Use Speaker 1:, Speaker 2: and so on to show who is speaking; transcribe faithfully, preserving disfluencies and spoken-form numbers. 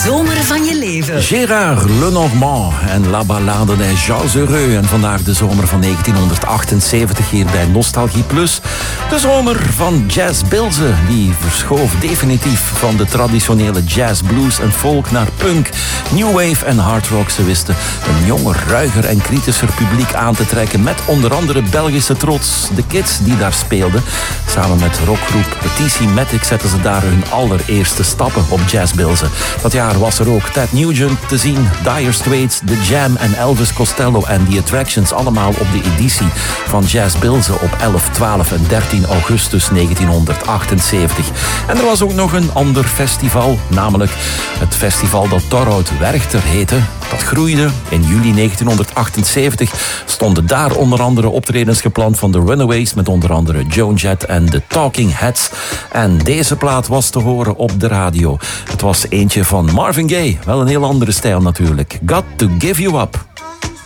Speaker 1: zomer van je leven.
Speaker 2: Gérard Lenormand en La Ballade des Gens Heureux. En vandaag de zomer van negentienhonderdachtenzeventig hier bij Nostalgie Plus. De zomer van Jazz Bilze. Die verschoof definitief van de traditionele jazz, blues en folk naar punk, new wave en hard rock. Ze wisten een jonger, ruiger en kritischer publiek aan te trekken met onder andere Belgische trots. De Kids die daar speelden. Samen met rockgroep T C Matic zetten ze daar hun allereerste stappen op Jazz Bilze. Dat jaar was er ook Ted Nugent te zien, Dire Straits, The Jam en Elvis Costello en The Attractions. Allemaal op de editie van Jazz Bilze op elf, twaalf en dertien augustus negentienhonderdachtenzeventig. En er was ook nog een ander festival, namelijk het festival dat Torhout Werchter heette. Dat groeide. In juli negentienhonderdachtenzeventig stonden daar onder andere optredens gepland van de Runaways met onder andere Joan Jett en The Talking Heads. En deze plaat was te horen op de radio. Het was eentje van Marvin Gaye. Wel een heel andere stijl natuurlijk. Got to Give You Up.